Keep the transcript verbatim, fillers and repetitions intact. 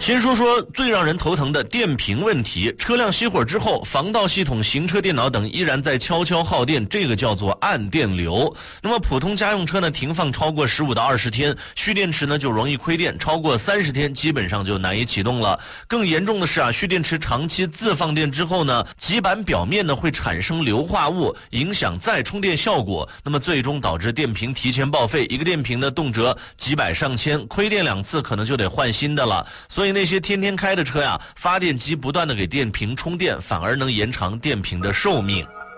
先说说最让人头疼的电瓶问题。车辆熄火之后，防盗系统、行车电脑等依然在悄悄耗电，这个叫做暗电流。那么普通家用车呢，停放超过十五到二十天，蓄电池呢就容易亏电，超过三十天基本上就难以启动了。更严重的是啊，蓄电池长期自放电之后呢，极板表面呢会产生硫化物，影响再充电效果，那么最终导致电瓶提前报废。一个电瓶呢动辄几百上千，亏电两次可能就得换新的了。所以那些天天开的车呀，发电机不断的给电瓶充电，反而能延长电瓶的寿命。